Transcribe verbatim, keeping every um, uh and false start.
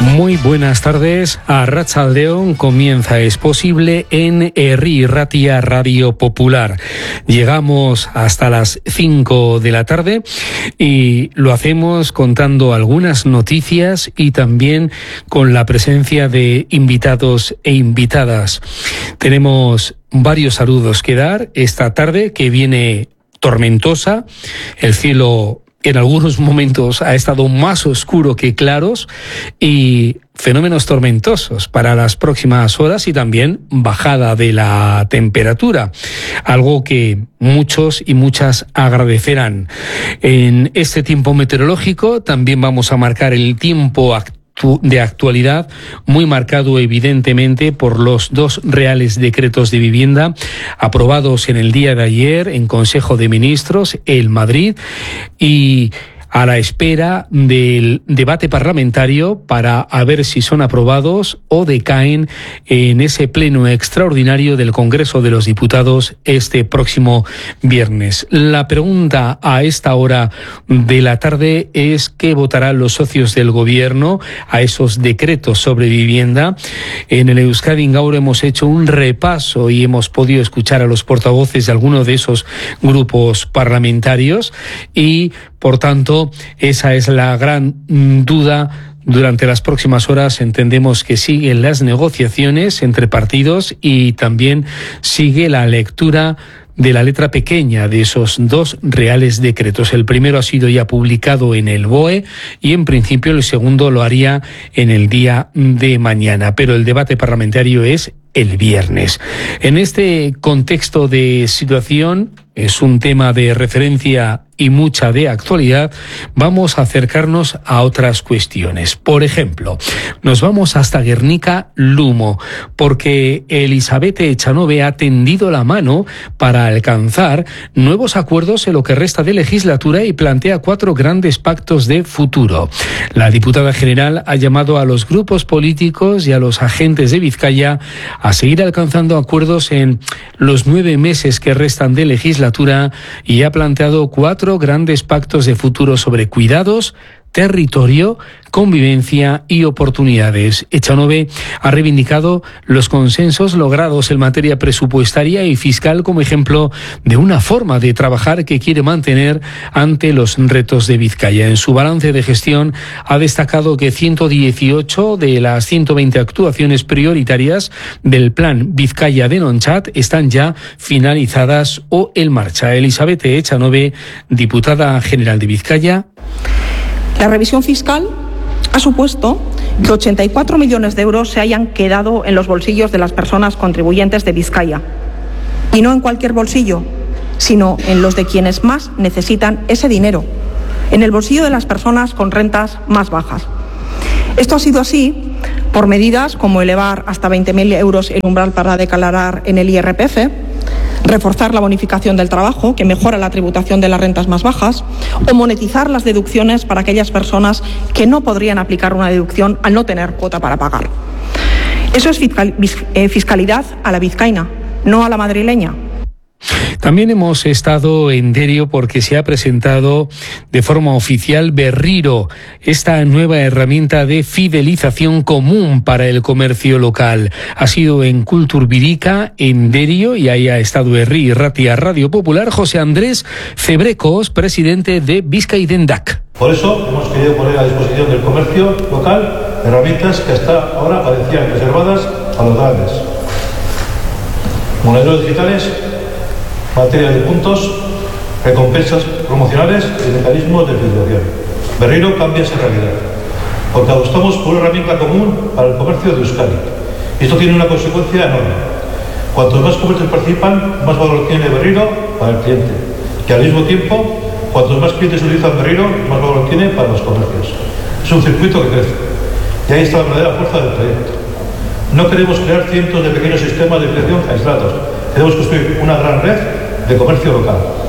Muy buenas tardes. Arratsaldeon comienza Es Posible en Herri Irratia Radio Popular. Llegamos hasta las cinco de la tarde y lo hacemos contando algunas noticias y también con la presencia de invitados e invitadas. Tenemos varios saludos que dar esta tarde, que viene tormentosa. El cielo en algunos momentos ha estado más oscuro que claros y fenómenos tormentosos para las próximas horas y también bajada de la temperatura, algo que muchos y muchas agradecerán. En este tiempo meteorológico también vamos a marcar el tiempo actual de actualidad, muy marcado evidentemente por los dos reales decretos de vivienda aprobados en el día de ayer en Consejo de Ministros en Madrid y a la espera del debate parlamentario para a ver si son aprobados o decaen en ese pleno extraordinario del Congreso de los Diputados este próximo viernes. La pregunta a esta hora de la tarde es ¿qué votarán los socios del Gobierno a esos decretos sobre vivienda? En el Euskadi Gaur hemos hecho un repaso y hemos podido escuchar a los portavoces de algunos de esos grupos parlamentarios y, por tanto, esa es la gran duda. Durante las próximas horas entendemos que siguen las negociaciones entre partidos y también sigue la lectura de la letra pequeña de esos dos reales decretos. El primero ha sido ya publicado en el B O E y en principio el segundo lo haría en el día de mañana, pero el debate parlamentario es el viernes. En este contexto de situación, es un tema de referencia y mucha de actualidad, vamos a acercarnos a otras cuestiones. Por ejemplo, nos vamos hasta Guernica Lumo, porque Elizabeth Echanove ha tendido la mano para alcanzar nuevos acuerdos en lo que resta de legislatura y plantea cuatro grandes pactos de futuro. La diputada general ha llamado a los grupos políticos y a los agentes de Vizcaya a seguir alcanzando acuerdos en los nueve meses que restan de legislatura y ha planteado cuatro grandes pactos de futuro sobre cuidados, territorio, convivencia y oportunidades. Echanove ha reivindicado los consensos logrados en materia presupuestaria y fiscal como ejemplo de una forma de trabajar que quiere mantener ante los retos de Vizcaya. En su balance de gestión ha destacado que ciento dieciocho de las ciento veinte actuaciones prioritarias del plan Vizcaya de Nonchat están ya finalizadas o en marcha. Elizabeth Echanove, diputada general de Vizcaya. La revisión fiscal ha supuesto que ochenta y cuatro millones de euros se hayan quedado en los bolsillos de las personas contribuyentes de Vizcaya. Y no en cualquier bolsillo, sino en los de quienes más necesitan ese dinero, en el bolsillo de las personas con rentas más bajas. Esto ha sido así por medidas como elevar hasta veinte mil euros el umbral para declarar en el I R P F, reforzar la bonificación del trabajo, que mejora la tributación de las rentas más bajas, o monetizar las deducciones para aquellas personas que no podrían aplicar una deducción al no tener cuota para pagar. Eso es fiscal, eh, fiscalidad a la vizcaína, no a la madrileña. También hemos estado en Derio porque se ha presentado de forma oficial Berriro, esta nueva herramienta de fidelización común para el comercio local. Ha sido en Kulturbirica, en Derio, y ahí ha estado Herri Irratia Radio Popular, José Andrés Cebrecos, presidente de Bizkaidendak. Por eso hemos querido poner a disposición del comercio local herramientas que hasta ahora parecían reservadas a los grandes. Monederos digitales, materia de puntos, recompensas promocionales y mecanismos de fidelización. Berriro cambia esa realidad, porque apostamos por una herramienta común para el comercio de Euskadi. Y esto tiene una consecuencia enorme. Cuantos más comercios participan, más valor tiene Berriro para el cliente. Y al mismo tiempo, cuantos más clientes utilizan Berriro, más valor tiene para los comercios. Es un circuito que crece. Y ahí está la verdadera fuerza del proyecto. No queremos crear cientos de pequeños sistemas de fidelización aislados. Queremos construir una gran red de comercio local.